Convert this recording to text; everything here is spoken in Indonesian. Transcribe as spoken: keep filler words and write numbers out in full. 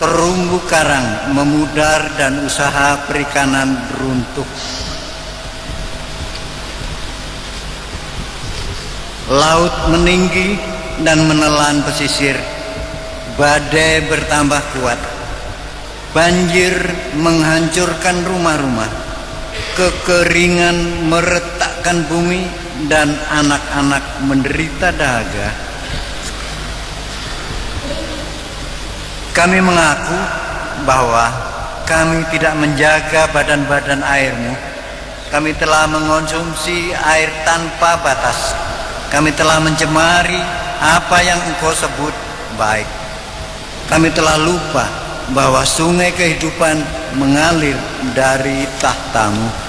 terumbu karang memudar dan usaha perikanan runtuh. Laut meninggi dan menelan pesisir. Badai bertambah kuat. Banjir menghancurkan rumah-rumah. Kekeringan meretakkan bumi dan anak-anak menderita dahaga. Kami mengaku bahwa kami tidak menjaga badan-badan airmu. Kami telah mengonsumsi air tanpa batas. Kami telah mencemari apa yang engkau sebut baik. Kami telah lupa bahwa sungai kehidupan mengalir dari tahtamu.